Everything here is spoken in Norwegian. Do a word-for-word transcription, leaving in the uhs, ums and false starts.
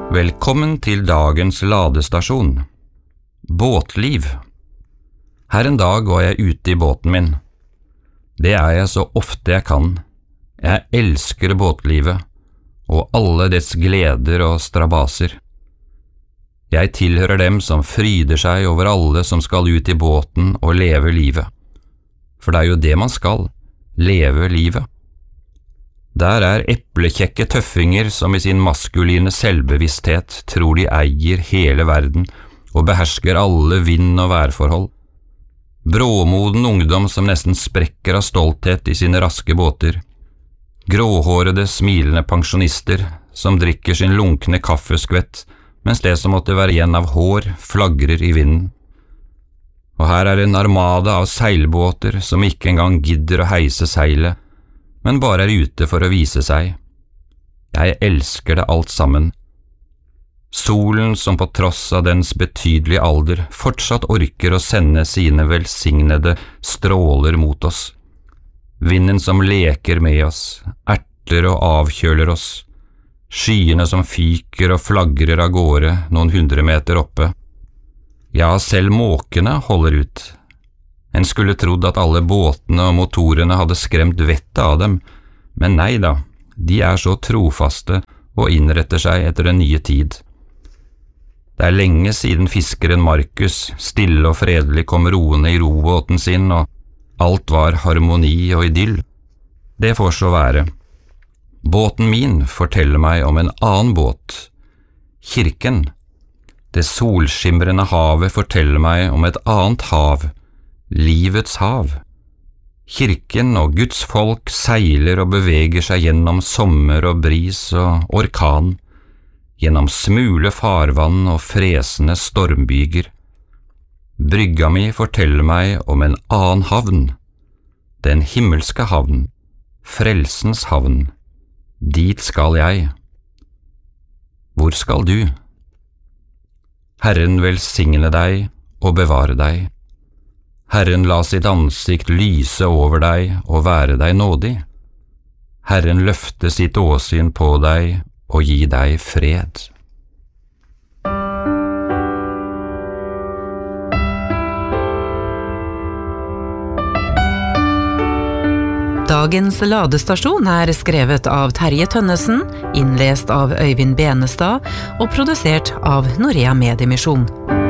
Velkommen til dagens ladestasjon. Båtliv. Her en dag var jeg ute i båten min. Det er jeg så ofte jeg kan. Jeg elsker båtlivet, og alle dets gleder og strabaser. Jeg tilhører dem som fryder seg over alle som skal ut i båten og leve livet. For det er jo det man skal, leve livet. Der er eplekjekke tøffinger som i sin maskuline selvbevissthet tror de eier hele verden og behersker alle vind- og værforhold. Bråmoden ungdom som nesten sprekker av stolthet i sine raske båter. Gråhårede, smilende pensjonister som drikker sin lunkne kaffeskvett, mens det som måtte være igjen av hår flagrer i vinden. Og her er en armada av seilbåter som ikke engang gidder å heise seilet, men bare er ute for å vise seg. Jeg elsker det alt sammen. Solen som på tross av dens betydelige alder fortsatt orker å sende sine velsignede stråler mot oss. Vinden som leker med oss, erter og avkjøler oss. Skyene som fyker og flagrer av gårde noen hundre meter oppe. Ja, selv måkene holder ut. En skulle trodd at alle båtene og motorene hadde skremt vettet av dem, men nei da, de er så trofaste og innretter seg etter den nye tid. Det er lenge siden fiskeren Markus stille og fredelig kom roende i robåten sin, og alt var harmoni og idyll. Det får så være. Båten min forteller meg om en annen båt. Kirken. Det solskimrende havet forteller meg om et annet hav. Livets hav. Kirken og Guds folk seiler og beveger seg gjennom sommer og bris og orkan, gjennom smule farvann og fresende stormbyger. Brygga mi forteller meg om en annen havn, den himmelske havn, frelsens havn. Dit skal jeg. Hvor skal du? Herren velsigne deg og bevare deg. Herren la sitt ansikt lyse over deg og være deg nådig. Herren løfte sitt åsyn på deg og gi deg fred. Dagens ladestasjon er skrevet av Terje Tønnesen, innlest av Øyvind Benestad og produsert av Norea Mediemisjon.